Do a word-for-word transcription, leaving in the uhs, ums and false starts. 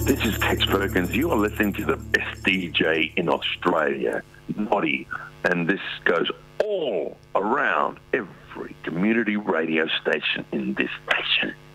This is Tex Perkins. You are listening to the best D J in Australia, Noddy, and this goes all around every community radio station in this nation.